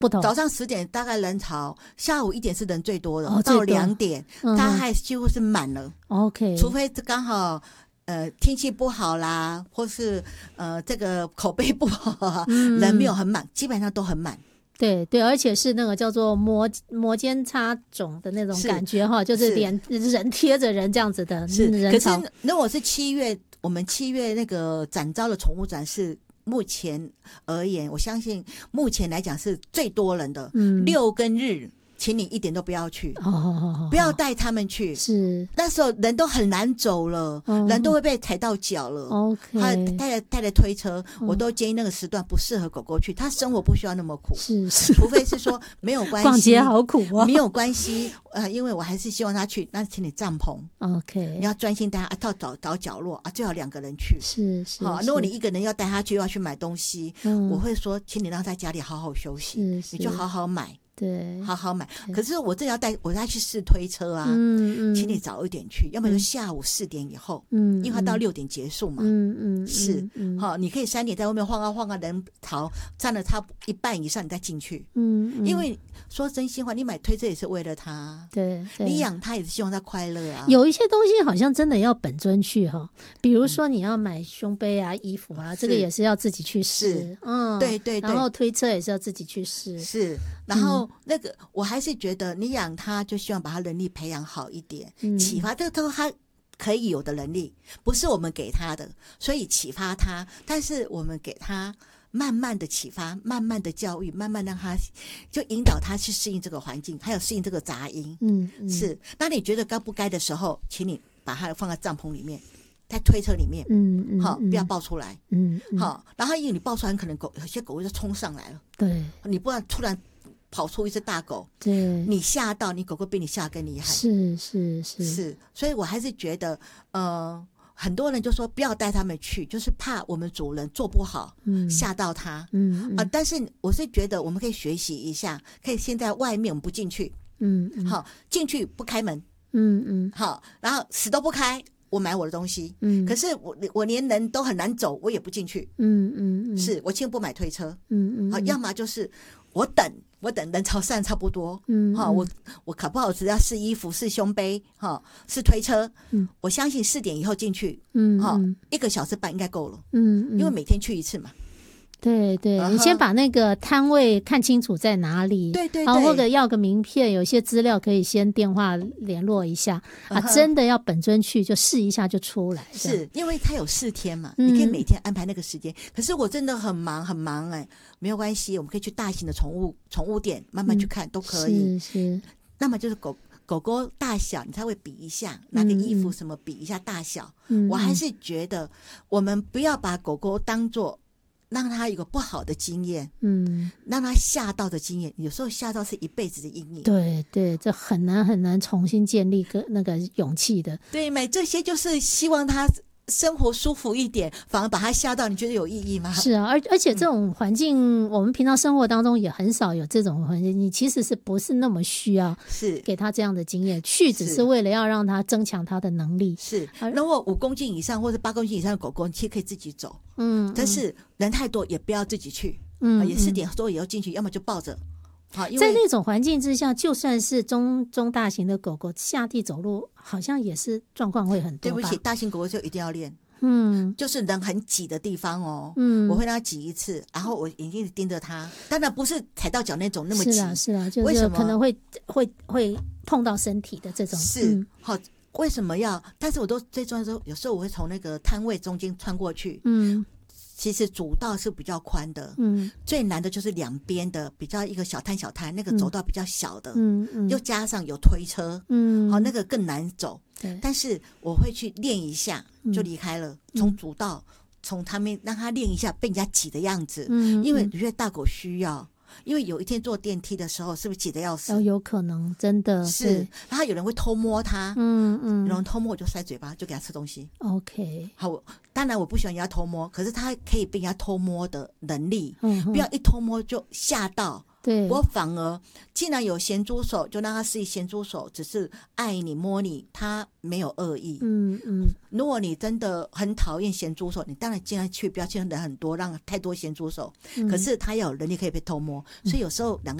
不同。 早上10点大概人潮，下午1点是人最多的，到最多 2点，它还几乎是满了。 OK， 除非刚好天气不好啦，或是这个口碑不好啊，人没有很满，基本上都很满。 对对，而且是那个叫做摩肩擦踵的那种感觉哈，就是连人贴着人这样子的人潮。 可是如果是7月，我们7月那个展昭的宠物展是目前而言，我相信目前来讲是最多人的。6跟日，请你一点都不要去，不要带他们去。 是那时候人都很难走了，人都会被踩到脚了。 OK， 他带着推车，我都建议那个时段不适合狗狗去，它生活不需要那么苦。 是， 除非是说没有关系， 逛街好苦啊， 没有关系。因为我还是希望他去，那请你帐篷。 OK， 你要专心带他找角落啊，最好2个人去。 是。 好，如果你一个人要带他去，又要去买东西，我会说，请你让他在家里好好休息，你就好好买。 对， 好好买。可是我真的要我要去试推车啊，请你早一点去，要么就下午4点以后，因为它到6点结束嘛。是，好，你可以3点在外面晃啊晃啊，人潮占了差一半以上，你再进去。因为说真心话，你买推车也是为了他， 对， 你养他也是希望他快乐啊。 有一些东西好像真的要本尊去哈，比如说你要买胸杯啊、衣服啊，这个也是要自己去试。 对对对。 然后推车也是要自己去试。 是，然后那个我还是觉得你养他就希望把他能力培养好一点，启发这个都他可以有的能力，不是我们给他的，所以启发他，但是我们给他慢慢的启发，慢慢的教育，慢慢让他就引导他去适应这个环境，还有适应这个杂音。是。那你觉得该不该的时候，请你把它放在帐篷里面，在推车里面，好，不要抱出来。好，然后因为你抱出来，很可能有些狗就冲上来了。 对， 你不然突然跑出一只大狗， 对， 你吓到，你狗狗比你吓更厉害。 是， 所以我还是觉得，很多人就说不要带他们去，就是怕我们主人做不好，吓到他。但是我是觉得我们可以学习一下，可以先在外面，我们不进去。好，进去不开门。好，然后死都不开。我买我的东西，可是我连人都很难走，我也不进去。是我千万不买推车。好，要么就是我等人潮散差不多。我搞不好只要试衣服、试胸杯、试推车。我相信4点以后进去，1个小时半应该够了。因为每天去一次嘛。 对对，你先把那个摊位看清楚在哪里， 对， 然后或者要个名片，有些资料可以先电话联络一下真的要本尊去就试一下就出来。 是因为它有4天嘛，你可以每天安排那个时间。可是我真的很忙没有关系，我们可以去大型的宠物店慢慢去看都可以。 是。那么就是狗狗大小你才会比一下，拿个衣服什么比一下大小。我还是觉得我们不要把狗狗当作让他有个不好的经验，让他吓到的经验，有时候吓到是一辈子的阴影。 对对，这很难重新建立那个勇气的。 对，买这些就是希望他生活舒服一点，反而把他吓到，你觉得有意义吗？ 是啊，而且这种环境，我们平常生活当中也很少有这种环境，你其实是不是那么需要给他这样的经验？去只是为了要让他增强他的能力。 是，如果5公斤以上或者8公斤以上的狗狗，其实可以自己走。但是人太多也不要自己去。也4点多也要进去，要么就抱着。 在那种环境之下，就算是中大型的狗狗下地走路，好像也是状况会很多吧。 对不起，大型狗狗就一定要练。就是人很挤的地方我会让它挤一次，然后我眼睛盯着它，当然不是踩到脚那种那么挤。 是啊，就是可能会碰到身体的这种。 是好，为什么要？但是我都最重要的时候，有时候我会从那个摊位中间穿过去。其实主道是比较宽的，最难的就是两边的比较一个小摊，那个走道比较小的，又加上有推车，那个更难走。但是我会去练一下，就离开了。从主道，从他们让他练一下被人家挤的样子，因为有些大狗需要。因为有一天坐电梯的时候，是不是挤得要死？ 有可能，真的是。然后有人会偷摸他，有人偷摸我就塞嘴巴，就给他吃东西。 OK， 好，当然我不喜欢人家偷摸，可是他可以被人家偷摸的能力，不要一偷摸就吓到， 对， 我反而既然有咸猪手，就让他试咸猪手，只是爱你摸你，他没有恶意。如果你真的很讨厌咸猪手，你当然尽量去，不要见人很多，让太多咸猪手。可是他要有能力可以被偷摸，所以有时候两个